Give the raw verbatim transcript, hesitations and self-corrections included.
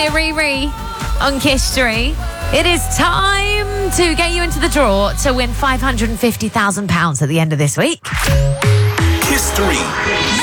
Olivia Riri on Kiss three. It is time to get you into the draw to win five hundred fifty thousand pounds at the end of this week. Kiss three.